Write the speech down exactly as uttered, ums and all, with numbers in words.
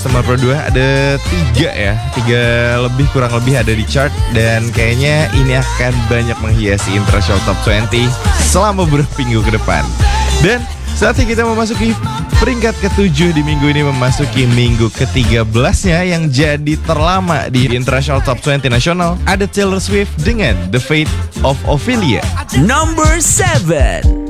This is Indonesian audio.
sembilan puluh dua ada tiga ya, tiga lebih kurang lebih ada di chart, dan kayaknya ini akan banyak menghiasi International Top dua puluh selama beberapa minggu ke depan. Dan saatnya kita memasuki peringkat ketujuh di minggu ini, memasuki minggu ke tiga belasnya yang jadi terlama di International Top dua puluh nasional. Ada Taylor Swift dengan The Fate of Ophelia. Number seven.